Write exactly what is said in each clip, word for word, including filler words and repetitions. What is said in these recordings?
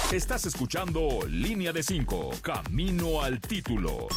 Estás escuchando Línea de cinco, Camino al Título.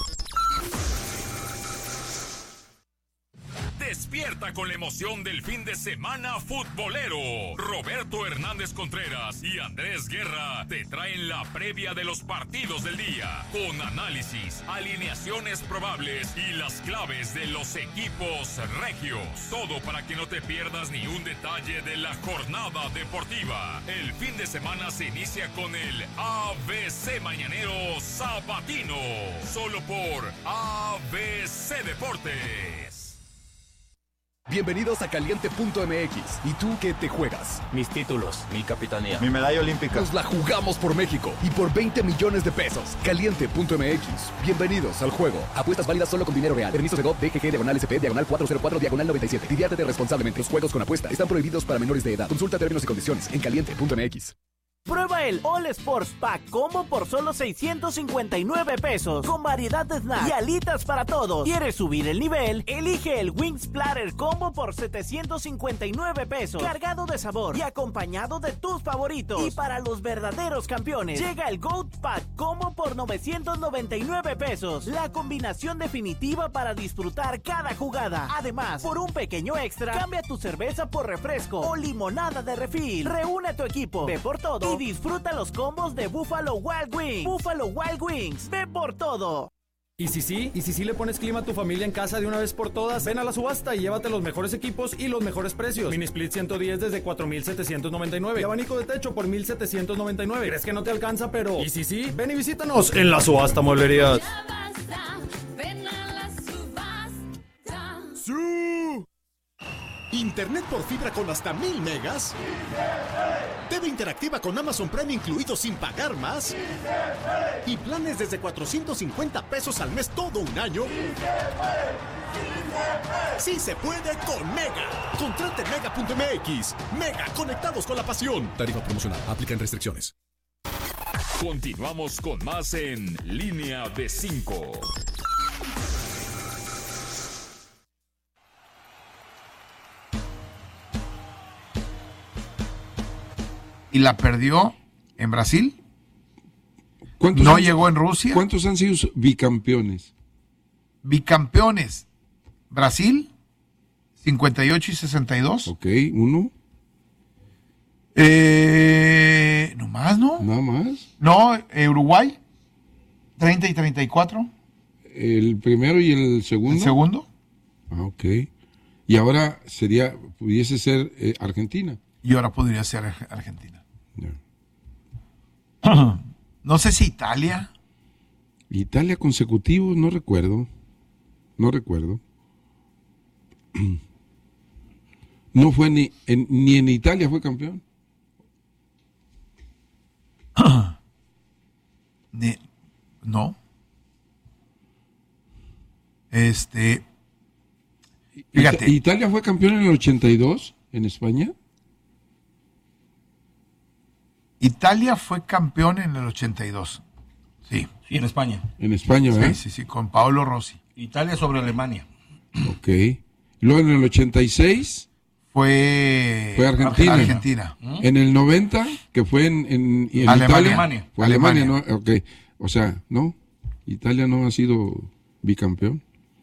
Despierta con la emoción del fin de semana futbolero. Roberto Hernández Contreras y Andrés Guerra te traen la previa de los partidos del día, con análisis, alineaciones probables y las claves de los equipos regios. Todo para que no te pierdas ni un detalle de la jornada deportiva. El fin de semana se inicia con el A B C Mañanero Sabatino, solo por A B C Deportes. Bienvenidos a Caliente punto M X. ¿Y tú qué te juegas? Mis títulos, mi capitanía, mi medalla olímpica. Nos la jugamos por México y por veinte millones de pesos. Caliente punto M X. Bienvenidos al juego. Apuestas válidas solo con dinero real. Permiso de G O V, D G G, diagonal S P, diagonal cuatrocientos cuatro, diagonal noventa y siete. Diviértete responsablemente. Los juegos con apuesta están prohibidos para menores de edad. Consulta términos y condiciones en Caliente punto M X. Prueba el All Sports Pack Combo por solo seiscientos cincuenta y nueve pesos, con variedad de snacks y alitas para todos. ¿Quieres subir el nivel? Elige el Wings Platter Combo por setecientos cincuenta y nueve pesos, cargado de sabor y acompañado de tus favoritos. Y para los verdaderos campeones, llega el Goat Pack Combo por novecientos noventa y nueve pesos, la combinación definitiva para disfrutar cada jugada. Además, por un pequeño extra, cambia tu cerveza por refresco o limonada de refil. Reúne tu equipo, ve por todo y disfruta los combos de Buffalo Wild Wings. Buffalo Wild Wings, ve por todo. ¿Y si sí? ¿Y si sí le pones clima a tu familia en casa de una vez por todas? Ven a la subasta y llévate los mejores equipos y los mejores precios. Mini Split ciento diez desde cuatro mil setecientos noventa y nueve. Y abanico de techo por mil setecientos noventa y nueve. ¿Crees que no te alcanza? Pero ¿y si sí? Ven y visítanos en la subasta Mueblerías. Ven a la subasta. ¡Sí! Internet por fibra con hasta mil megas. T V interactiva con Amazon Prime incluido sin pagar más. Y planes desde cuatrocientos cincuenta pesos al mes todo un año. Sí se puede con Mega. Contrate en Mega punto M X. Mega, conectados con la pasión. Tarifa promocional. Aplican restricciones. Continuamos con más en Línea de cinco. Y la perdió en Brasil. No han, llegó en Rusia. ¿Cuántos han sido bicampeones? Bicampeones. Brasil, cincuenta y ocho y sesenta y dos. Ok, uno. Eh, no más, ¿no? Nada más. No, eh, Uruguay, treinta y treinta y cuatro. ¿El primero y el segundo? El segundo. Ah, ok. Y ahora sería, pudiese ser eh, Argentina. Y ahora podría ser Argentina. Yeah. No sé si Italia. Italia consecutivos, no recuerdo. No recuerdo. No fue ni en, ni en Italia fue campeón. Ni, no. Este. Fíjate. ¿Italia fue campeón en el ochenta y dos en España? Italia fue campeón en el ochenta y dos. Sí. Sí, en España. En España, ¿verdad? Sí, sí, sí, con Paolo Rossi. Italia sobre Alemania. Ok. Luego en el ochenta y seis fue, fue Argentina. Argentina. ¿Mm? En el noventa, que fue en, en, en Alemania. Italia. Alemania. Fue Alemania, ¿no? Ok. O sea, ¿no? Italia no ha sido bicampeón.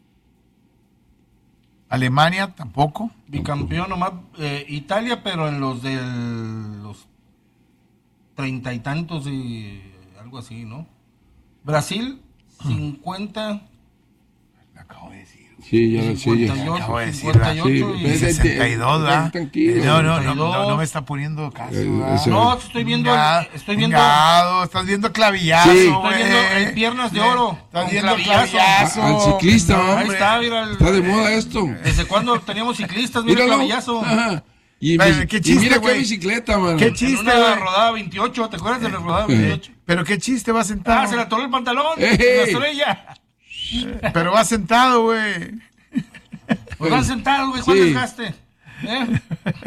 Alemania tampoco. Bicampeón nomás. Eh, Italia, pero en los de los treinta y tantos y algo así, ¿no? Brasil, cincuenta. Me acabo de decir. Sí, ya cincuenta y ocho, sí. Acabo de decir, cincuenta y ocho sí, y sesenta y dos, ¿verdad? Tranquilo. No, no, no, no, no me está poniendo caso. Eh, ¿verdad? ese- No, estoy viendo, Engado, estoy viendo, engado, estás viendo clavillazo, Sí. estoy viendo el piernas de oro. Estás con viendo clavillazo. clavillazo. A- al ciclista, No, ¿verdad? Ahí hombre. está, mira. el- Está de moda esto. ¿Desde cuándo teníamos ciclistas? Mira el Míralo. clavillazo. Ajá. Y, Pero, y qué chiste, mira güey. qué bicicleta, mano. Qué En chiste, una güey. rodada veintiocho, ¿te acuerdas de la rodada veintiocho? Pero qué chiste, va sentado. Ah, se le atoró el pantalón. ¡Ey! La estrella. Pero va sentado, güey. Pues van sentados, güey. ¿Cuál Sí. desgaste? ¿Eh?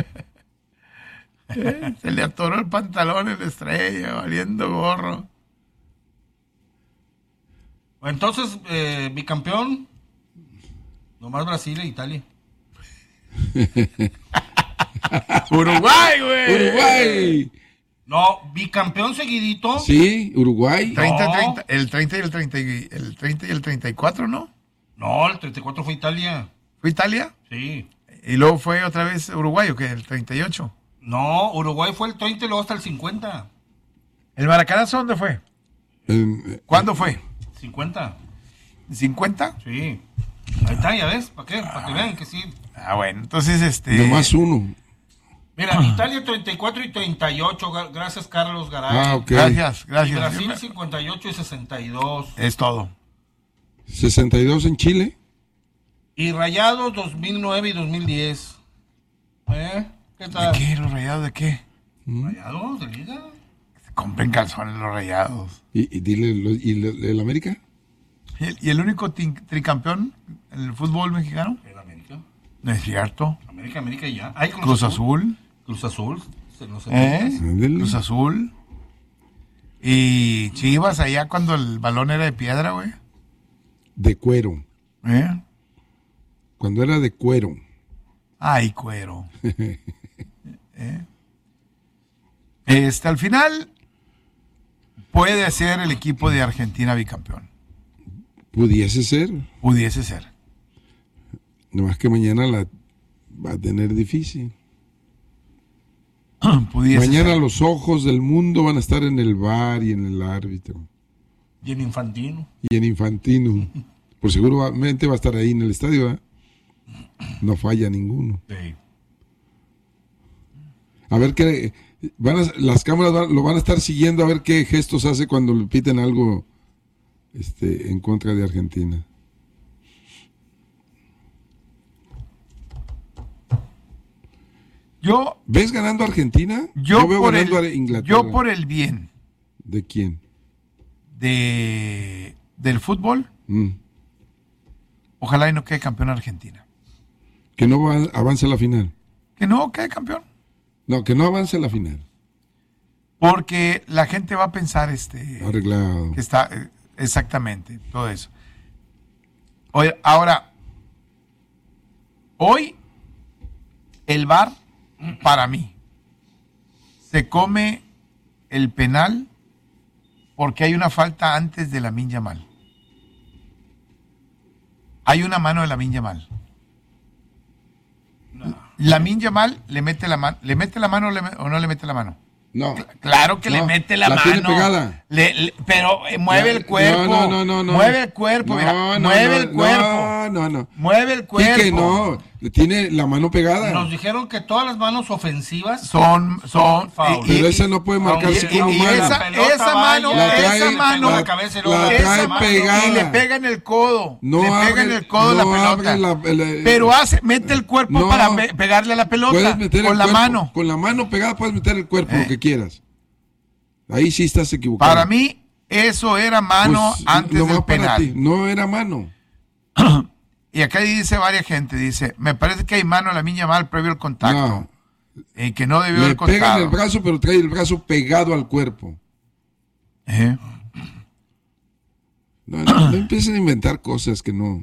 Se le atoró el pantalón en la estrella, valiendo gorro. Entonces, eh, bicampeón. Nomás Brasil e Italia. Uruguay, güey. Uruguay. No, bicampeón seguidito. Sí, Uruguay. treinta, No. treinta, el treinta y el treinta y el treinta y el treinta y cuatro, ¿no? No, el treinta y cuatro fue Italia. ¿Fue Italia? Sí. Y luego fue otra vez Uruguay, ¿o qué? El treinta y ocho. No, Uruguay fue el treinta y luego hasta el cincuenta. ¿El Maracanazo dónde fue? Eh, ¿Cuándo fue? cincuenta. ¿cincuenta? Sí. Ahí está, ya ves, ¿para qué? Para que vean que sí. Ah, bueno, entonces este... Nomás uno. Mira, Italia treinta y cuatro y treinta y ocho, gra- gracias Carlos Garay. Ah, ok. Gracias, Y gracias. Brasil cincuenta y ocho y sesenta y dos. Es todo. sesenta y dos en Chile. Y Rayados dos mil nueve y dos mil diez. ¿Eh? ¿Qué ¿De tal? qué? ¿Los Rayados de qué? ¿Rayados de Liga? Compren calzones los Rayados. Y, y dile, lo- ¿y el, el América? ¿Y el, y el único tin- tricampeón en el fútbol mexicano? ¿En América? No es cierto. América, América y ya. Ay, Cruz Azul. Cruz Azul. Se nos ¿Eh? Ándele. Cruz Azul. Y Chivas allá cuando el balón era de piedra, güey. De cuero. ¿Eh? Cuando era de cuero. Ay, cuero. ¿Eh? Este, al final puede ser el equipo de Argentina bicampeón. Pudiese ser. Pudiese ser. Nomás que mañana la va a tener difícil. Pudiese Mañana ser. los ojos del mundo van a estar en el V A R y en el árbitro. Y en Infantino. Y en Infantino. Por seguramente va a estar ahí en el estadio, ¿eh? No falla ninguno. Sí. A ver qué... Van a- las cámaras van- lo van a estar siguiendo a ver qué gestos hace cuando le piten algo este, en contra de Argentina. Yo, ¿Ves ganando a Argentina? yo, veo por ganando el, a Inglaterra. yo por el bien ¿De quién? de, del fútbol, Mm. ojalá y no quede campeón Argentina. Que no va- avance a la final. Que no quede campeón. No, que no avance a la final. Porque la gente va a pensar este Arreglado. que está eh, exactamente todo eso. Oye, ahora, hoy el V A R para mí se come el penal porque hay una falta antes de Lamine Yamal. Hay una mano de Lamine Yamal. Lamine Yamal le mete la mano, le mete la mano o, le me- o no le mete la mano. No. Claro que le No, mete la, la mano. tiene pegada. Le- le- pero eh, mueve Ya, el cuerpo. no, no, no, no. Mueve el cuerpo, No, mira, no, mueve no, el cuerpo. No, no, no. Mueve el cuerpo. Quique, no. Tiene la mano pegada. Nos dijeron que todas las manos ofensivas Son, son, foul. Pero esa no puede marcarse y- como y mano. esa, La pelota esa mano, vaya, La trae- esa mano, la la- cabeza y luego la la- trae esa mano, pegada. y le pega en el codo. No le pega abre- en el codo no la pelota. abre la- la- pero hace, mete el cuerpo No. para pe- pegarle a la pelota Puedes meter con el la cuerpo, mano. Con la mano pegada puedes meter el cuerpo, Eh. lo que quieras. Ahí sí estás equivocado. Para mí, eso era mano Pues, antes nomás del para ti. penal. No era mano. Y acá dice varias gente, dice, me parece que hay mano a la niña mal previo al contacto. No. Y que no debió Le haber pega en contado. el brazo, pero trae el brazo pegado al cuerpo. ¿Eh? No, no, no empiecen a inventar cosas que no.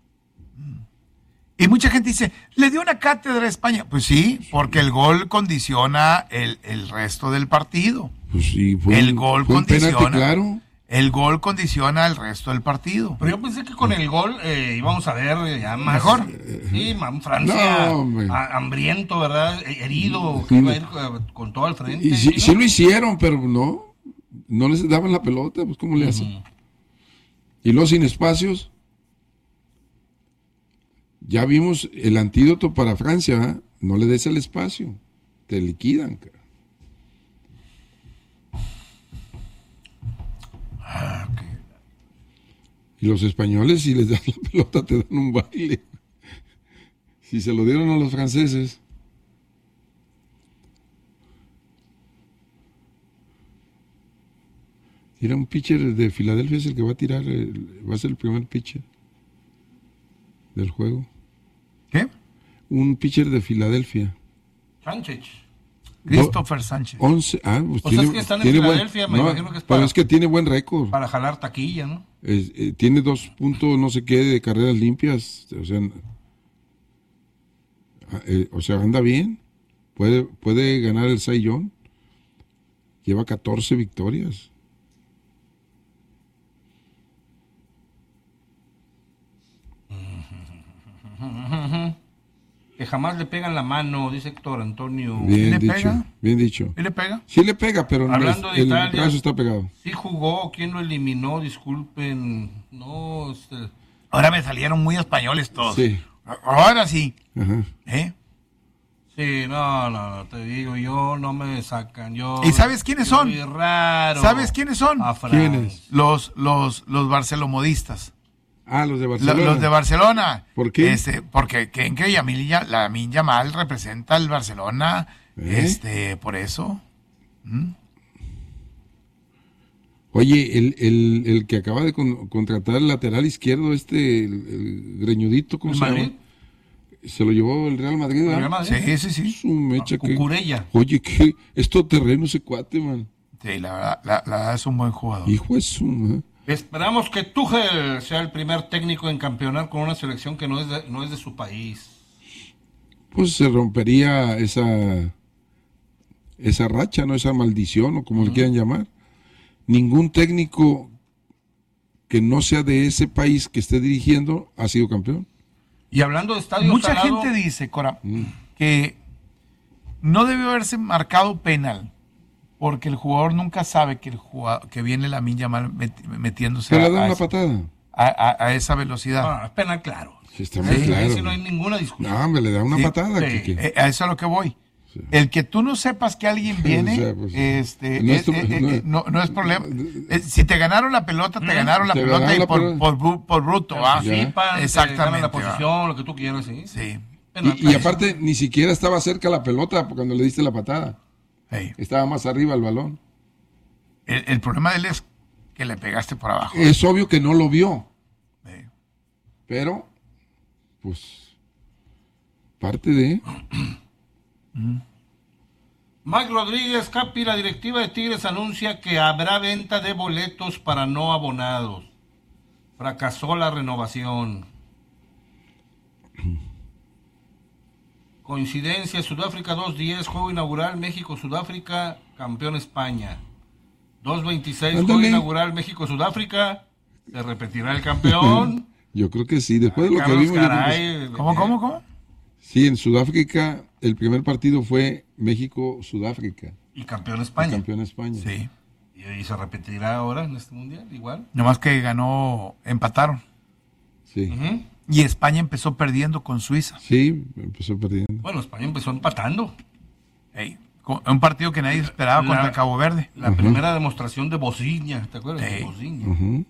Y mucha gente dice, le dio una cátedra a España. Pues sí, porque el gol condiciona el, el resto del partido. Pues sí, fue el un- gol fue un penalti condiciona. claro. El gol condiciona el resto del partido. Pero yo pensé que con el gol eh, íbamos a ver eh, ya más. Mejor. Sí, más Francia. No, hombre. a- hambriento, ¿verdad? Eh, Herido. Que iba a ir eh, con todo al frente. Y sí, ¿no? sí lo hicieron, pero no. No les daban la pelota, pues ¿cómo le hacen? Y luego sin espacios. Ya vimos el antídoto para Francia, ¿verdad? No le des el espacio. Te liquidan, cara. Y los españoles, si les das la pelota, te dan un baile. Si se lo dieron a los franceses. Era un pitcher de Filadelfia, es el que va a tirar, el- va a ser el primer pitcher del juego. ¿Qué? Un pitcher de Filadelfia. Sánchez. Christopher Sánchez. once, ah, pues O sea, tiene, es que están en tiene buen- Filadelfia, me no, imagino que es pero para- es que tiene buen récord. Para jalar taquilla, ¿no? Es- eh, tiene dos puntos no sé qué de carreras limpias, o sea, ah, eh, o sea, anda bien, puede, puede ganar el Cy Young. Lleva catorce victorias. Que jamás le pegan la mano, dice Héctor Antonio. Bien ¿Le dicho, pega? bien dicho. ¿Y le pega? Sí le pega, pero no Hablando es- de el Italia. brazo está pegado. Sí jugó, ¿quién lo eliminó? Disculpen. No, este... Ahora me salieron muy españoles todos. Sí. Ahora sí. Ajá. ¿Eh? Sí, no, no, no, te digo, yo no me sacan, yo... ¿Y sabes quiénes son? Soy raro. ¿Sabes quiénes son? A Fran. ¿Quiénes? Los, los, los barcelomodistas. Ah, los de Lo- Barcelona. Los de Barcelona. ¿Por qué? Este, porque creen que Yamin Ya- Lamine Yamal representa al Barcelona. ¿Eh? Este, por eso. Oye, el, el, el que acaba de con- contratar el lateral izquierdo, este, el, el greñudito, ¿cómo ¿El se Madrid? llama? Se lo llevó el Real Madrid, ¿verdad? Real Madrid. Sí, sí, sí. Su mecha que... Cucurella. Oye, ¿qué? Es todoterreno ese cuate, man. Sí, la verdad, la, la verdad es un buen jugador. Hijo de su... ¿eh? Esperamos que Tuchel sea el primer técnico en campeonar con una selección que no es de, no es de su país. Pues se rompería esa... esa racha, ¿no? Esa maldición, o como le quieran llamar. Ningún técnico que no sea de ese país que esté dirigiendo ha sido campeón. Y hablando de estadio Mucha salado, gente dice, Cora, que no debió haberse marcado penal. Porque el jugador nunca sabe que el jugador, que viene la Lamine Yamal met- metiéndose Se le a, da a una esa, patada. a- a- a esa velocidad. ah, es penal claro. Sí, está muy Sí, claro. sí, no hay ninguna discusión. No, me le da una Sí, patada, sí. Quique. Eh, a eso es a lo que voy. Sí. El que tú no sepas que alguien viene, O sea, pues, este, no eh, es tu- eh, eh, no- eh, no, no es problema. Eh, si te ganaron la pelota, te ganaron la Te pelota ganaron y la por, pelota. por, bru- por bruto, ¿va? Ya. Participan, Exactamente, ganan la va. posición, lo que tú quieras, sí. Sí. Penal Y, y claro. aparte, ni siquiera estaba cerca la pelota cuando le diste la patada. Hey. Estaba más arriba el balón. El, el problema de él es que le pegaste por abajo. Es obvio que no lo vio, Hey. pero, pues, parte de... Mike Rodríguez, Capi, la directiva de Tigres anuncia que habrá venta de boletos para no abonados. Fracasó la renovación. Coincidencia, Sudáfrica dos diez, juego inaugural, México-Sudáfrica, campeón España. dos veintiséis, juego Ándale. inaugural, México-Sudáfrica, se repetirá el campeón. Yo creo que sí, después de lo que Carlos vimos... yo creo que Garay, sí. ¿Cómo, cómo, cómo? Sí, en Sudáfrica, el primer partido fue México-Sudáfrica, Y campeón el España. campeón de España. Sí. Y, y se repetirá ahora en este mundial, igual. Nomás que ganó, empataron. Sí, Ujú. Y España empezó perdiendo con Suiza. sí, empezó perdiendo. Bueno, España empezó empatando. Hey. Con- Un partido que nadie esperaba La- contra Cabo Verde. La primera demostración de Bociña, ¿te acuerdas? De Ey. Bociña. Ujú.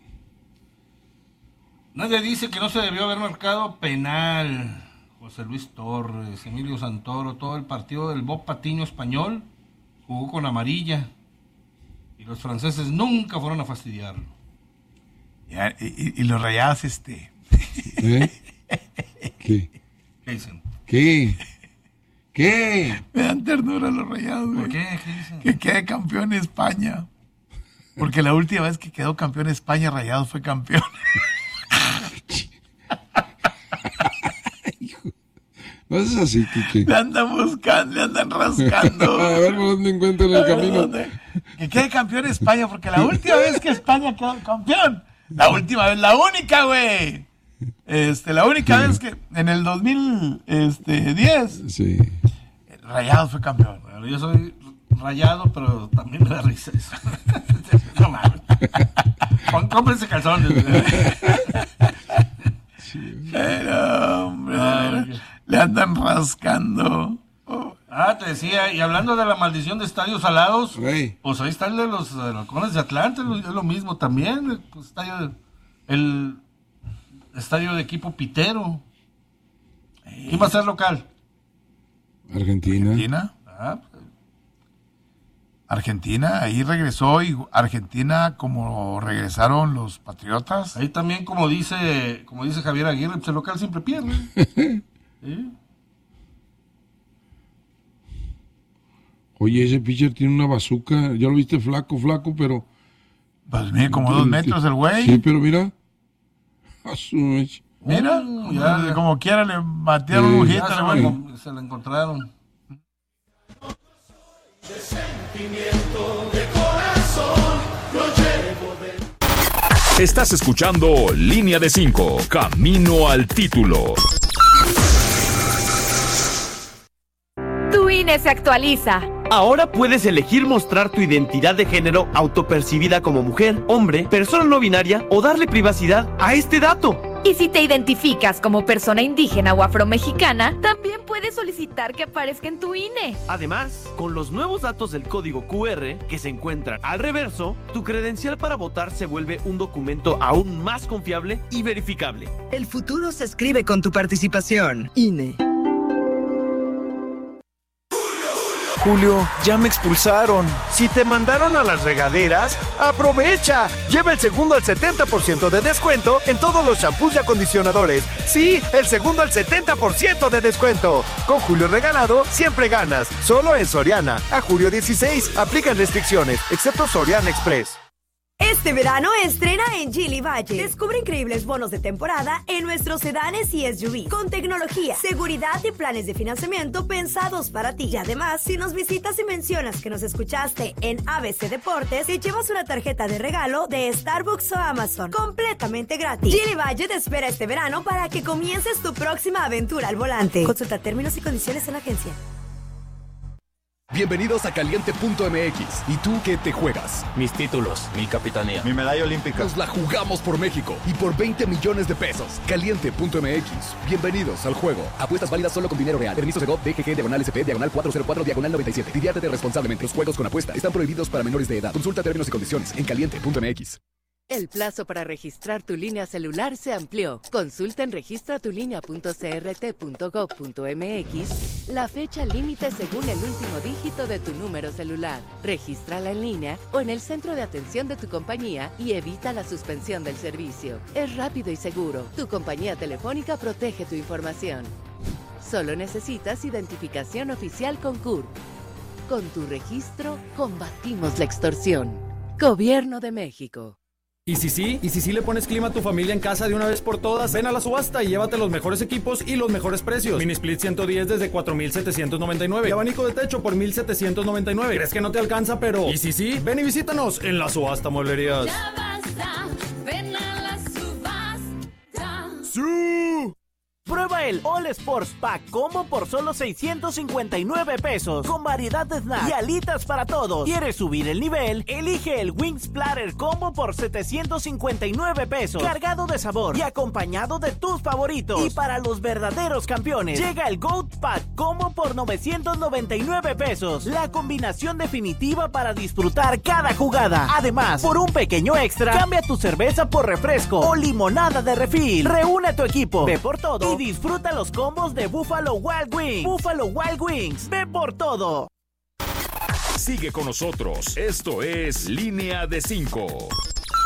Nadie dice que no se debió haber marcado penal. José Luis Torres, Emilio Santoro, todo el partido del Bob Patiño español jugó con amarilla. Y los franceses nunca fueron a fastidiarlo. Ya, Y, y- y los Rayados, este. ¿Eh? ¿Qué? ¿Qué dicen? ¿Qué? ¿Qué? Me dan ternura los Rayados, ¿Por güey. qué? ¿Qué dicen? Que quede campeón España. Porque la última vez que quedó campeón España, Rayados fue campeón. No es así, Kike. Le andan buscando, le andan rascando. A ver por dónde encuentran el camino. Que quede campeón España, porque la última vez que España quedó campeón, la última vez, la única, güey. Este, la única vez que en el dos mil diez, Sí. Rayados fue campeón. Bueno, yo soy rayado, pero también me da risa eso. No mames. Pon- Cómprense calzones. Pero, hombre, Ah, ok. le andan rascando. Ah, te decía, y hablando de la maldición de estadios salados, Rey. pues ahí está el de los eh, halcones de Atlanta, es lo- es lo mismo también, el pues, estadio, el estadio de equipo pitero. ¿Quién va a ser local? Argentina. Argentina, Ah, Argentina, ahí regresó y Argentina como regresaron los Patriotas. ahí también, como dice como dice Javier Aguirre, pues el local siempre pierde. ¿Sí? Oye, ese pitcher tiene una bazuca. Ya lo viste flaco, flaco, pero... Pues mire, como dos metros el güey. Sí, pero mira. A su mecha. Mira, Uh, ya. como quiera le batearon Sí. un Ya hit se, al lo güey. encon- se la encontraron. De sentimiento, de corazón, lo llevo de... Estás escuchando Línea de cinco, Camino al Título. Tu I N E se actualiza. Ahora puedes elegir mostrar tu identidad de género autopercibida como mujer, hombre, persona no binaria o darle privacidad a este dato. Y si te identificas como persona indígena o afromexicana, también puedes solicitar que aparezca en tu I N E. Además, con los nuevos datos del código Q R que se encuentran al reverso, tu credencial para votar se vuelve un documento aún más confiable y verificable. El futuro se escribe con tu participación. I N E. Julio, ya me expulsaron. Si te mandaron a las regaderas, ¡aprovecha! Lleva el segundo al setenta por ciento de descuento en todos los shampoos y acondicionadores. Sí, el segundo al setenta por ciento de descuento. Con Julio regalado, siempre ganas. Solo en Soriana. A julio dieciséis, aplican restricciones, excepto Soriana Express. Este verano estrena en Gili Valle. Descubre increíbles bonos de temporada en nuestros sedanes y S U V con tecnología, seguridad y planes de financiamiento pensados para ti. Y además, si nos visitas y mencionas que nos escuchaste en A B C Deportes, te llevas una tarjeta de regalo de Starbucks o Amazon completamente gratis. Gili Valle te espera este verano para que comiences tu próxima aventura al volante. Consulta términos y condiciones en la agencia. Bienvenidos a Caliente punto M X. ¿Y tú qué te juegas? Mis títulos, mi capitanía, mi medalla olímpica. Nos la jugamos por México y por veinte millones de pesos. Caliente punto M X. Bienvenidos al juego. Apuestas válidas solo con dinero real. Permiso Segov, D G G, diagonal S P, diagonal cuatro cero cuatro, diagonal noventa y siete. Diviértete responsablemente. Los juegos con apuesta están prohibidos para menores de edad. Consulta términos y condiciones en Caliente punto M X. El plazo para registrar tu línea celular se amplió. Consulta en registra tu línea punto c r t punto gov punto m x la fecha límite según el último dígito de tu número celular. Regístrala en línea o en el centro de atención de tu compañía y evita la suspensión del servicio. Es rápido y seguro. Tu compañía telefónica protege tu información. Solo necesitas identificación oficial con C U R. Con tu registro, combatimos la extorsión. Gobierno de México. Y si sí, y si sí le pones clima a tu familia en casa de una vez por todas, ven a la subasta y llévate los mejores equipos y los mejores precios. Mini Split ciento diez desde cuatro mil setecientos noventa y nueve y abanico de techo por mil setecientos noventa y nueve. ¿Crees que no te alcanza? Pero... ¿y si sí? Ven y visítanos en la subasta Mueblerías. Ya basta, ven a la subasta. ¡Sí! Prueba el All Sports Pack Combo por solo seiscientos cincuenta y nueve pesos, con variedad de snacks y alitas para todos. ¿Quieres subir el nivel? Elige el Wings Platter Combo por setecientos cincuenta y nueve pesos, cargado de sabor y acompañado de tus favoritos. Y para los verdaderos campeones, llega el Goat Pack Combo por novecientos noventa y nueve pesos, la combinación definitiva para disfrutar cada jugada. Además, por un pequeño extra, cambia tu cerveza por refresco o limonada de refil. Reúne tu equipo, ve por todo y disfruta los combos de Buffalo Wild Wings. Buffalo Wild Wings, ve por todo. Sigue con nosotros. Esto es Línea de cinco.